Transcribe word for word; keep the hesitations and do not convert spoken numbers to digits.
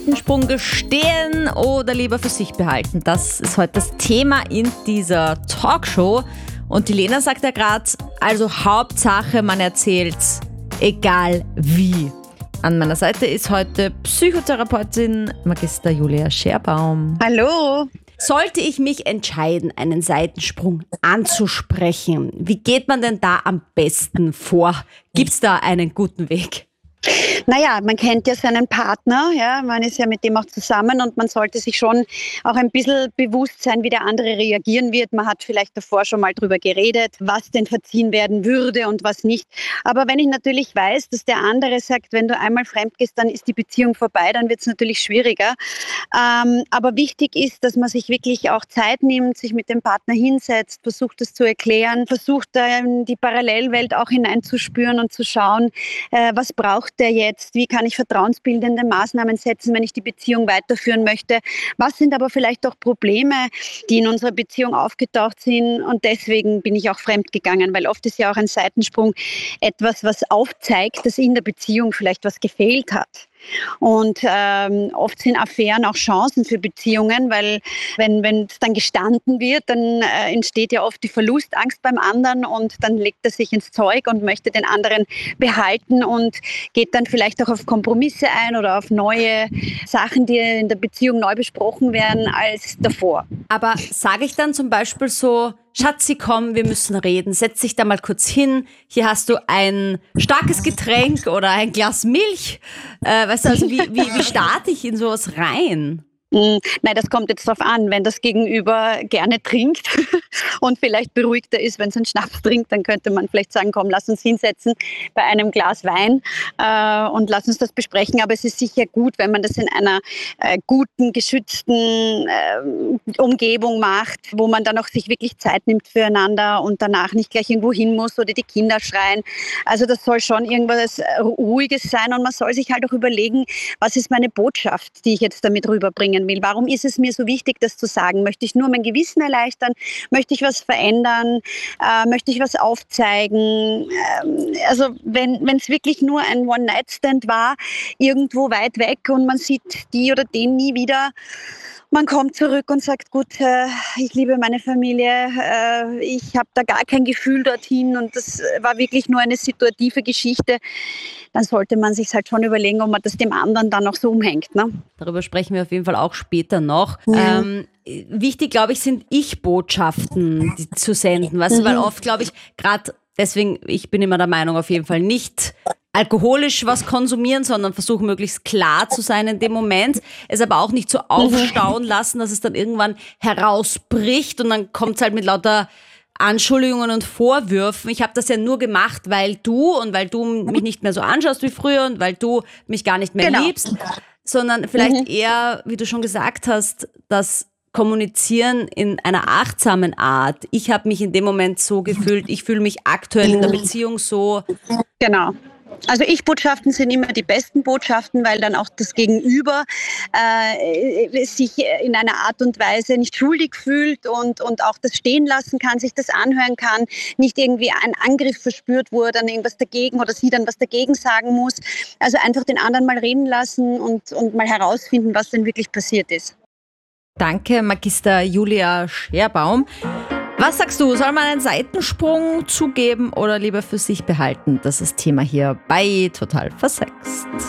Seitensprung gestehen oder lieber für sich behalten? Das ist heute das Thema in dieser Talkshow. Und die Lena sagt ja gerade, also Hauptsache man erzählt's, egal wie. An meiner Seite ist heute Psychotherapeutin Magister Julia Scherbaum. Hallo. Sollte ich mich entscheiden, einen Seitensprung anzusprechen, wie geht man denn da am besten vor? Gibt's da einen guten Weg? Naja, man kennt ja seinen Partner, ja, man ist ja mit dem auch zusammen und man sollte sich schon auch ein bisschen bewusst sein, wie der andere reagieren wird. Man hat vielleicht davor schon mal drüber geredet, was denn verziehen werden würde und was nicht. Aber wenn ich natürlich weiß, dass der andere sagt, wenn du einmal fremd gehst, dann ist die Beziehung vorbei, dann wird es natürlich schwieriger. Ähm, aber wichtig ist, dass man sich wirklich auch Zeit nimmt, sich mit dem Partner hinsetzt, versucht es zu erklären, versucht da in die Parallelwelt auch hineinzuspüren und zu schauen, äh, was braucht der jetzt, wie kann ich vertrauensbildende Maßnahmen setzen, wenn ich die Beziehung weiterführen möchte. Was sind aber vielleicht auch Probleme, die in unserer Beziehung aufgetaucht sind und deswegen bin ich auch fremd gegangen, weil oft ist ja auch ein Seitensprung etwas, was aufzeigt, dass in der Beziehung vielleicht was gefehlt hat. Und ähm, oft sind Affären auch Chancen für Beziehungen, weil wenn wenn es dann gestanden wird, dann äh, entsteht ja oft die Verlustangst beim anderen und dann legt er sich ins Zeug und möchte den anderen behalten und geht dann vielleicht auch auf Kompromisse ein oder auf neue Sachen, die in der Beziehung neu besprochen werden als davor. Aber sage ich dann zum Beispiel so, Schatzi, komm, wir müssen reden, setz dich da mal kurz hin, hier hast du ein starkes Getränk oder ein Glas Milch. Äh, weißt du, also wie, wie, wie starte ich in sowas rein? Nein, das kommt jetzt darauf an, wenn das Gegenüber gerne trinkt und vielleicht beruhigter ist, wenn es einen Schnaps trinkt, dann könnte man vielleicht sagen, komm, lass uns hinsetzen bei einem Glas Wein äh, und lass uns das besprechen. Aber es ist sicher gut, wenn man das in einer äh, guten, geschützten äh, Umgebung macht, wo man dann auch sich wirklich Zeit nimmt füreinander und danach nicht gleich irgendwo hin muss oder die Kinder schreien. Also das soll schon irgendwas Ruhiges sein und man soll sich halt auch überlegen, was ist meine Botschaft, die ich jetzt damit rüberbringen will. Warum ist es mir so wichtig, das zu sagen? Möchte ich nur mein Gewissen erleichtern? Möchte ich was verändern? Äh, möchte ich was aufzeigen? Ähm, also wenn wenn es wirklich nur ein One-Night-Stand war, irgendwo weit weg und man sieht die oder den nie wieder, man kommt zurück und sagt, gut, äh, ich liebe meine Familie, äh, ich habe da gar kein Gefühl dorthin und das war wirklich nur eine situative Geschichte, dann sollte man sich halt schon überlegen, ob man das dem anderen dann noch so umhängt. Ne? Darüber sprechen wir auf jeden Fall auch später noch. Ja. Ähm, wichtig, glaube ich, sind Ich-Botschaften die zu senden, weißt du, weil oft, glaube ich, gerade deswegen, ich bin immer der Meinung, auf jeden Fall nicht alkoholisch was konsumieren, sondern versuchen möglichst klar zu sein in dem Moment, es aber auch nicht so aufstauen lassen, dass es dann irgendwann herausbricht und dann kommt es halt mit lauter Anschuldigungen und Vorwürfen. Ich habe das ja nur gemacht, weil du und weil du mich nicht mehr so anschaust wie früher und weil du mich gar nicht mehr Genau. liebst, sondern vielleicht Mhm. eher, wie du schon gesagt hast, das Kommunizieren in einer achtsamen Art. Ich habe mich in dem Moment so gefühlt, ich fühle mich aktuell in der Beziehung so. Genau. Also Ich-Botschaften sind immer die besten Botschaften, weil dann auch das Gegenüber äh, sich in einer Art und Weise nicht schuldig fühlt und, und auch das stehen lassen kann, sich das anhören kann, nicht irgendwie ein Angriff verspürt, wo er dann irgendwas dagegen oder sie dann was dagegen sagen muss. Also einfach den anderen mal reden lassen und, und mal herausfinden, was denn wirklich passiert ist. Danke, Magister Julia Scherbaum. Was sagst du, soll man einen Seitensprung zugeben oder lieber für sich behalten? Das ist Thema hier bei Total Versext.